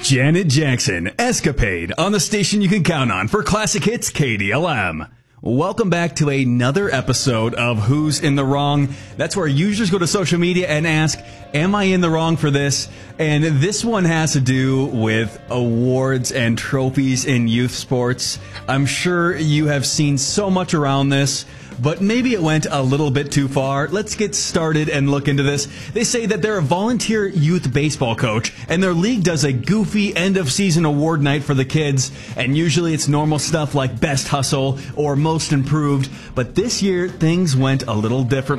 Janet Jackson, Escapade, on the station you can count on for classic hits KDLM. Welcome back to another episode of Who's in the Wrong. That's where users go to social media and ask, am I in the wrong for this? And this one has to do with awards and trophies in youth sports. I'm sure you have seen so much around this, but maybe it went a little bit too far. Let's get started and look into this. They say that they're a volunteer youth baseball coach, and their league does a goofy end-of-season award night for the kids, and usually it's normal stuff like Best Hustle or Most Improved, but this year things went a little different.